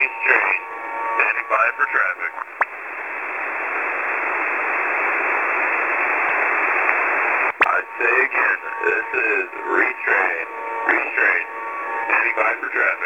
Restrain. Standing by for traffic. I say again, this is restrain. Restrain. Standing by for traffic.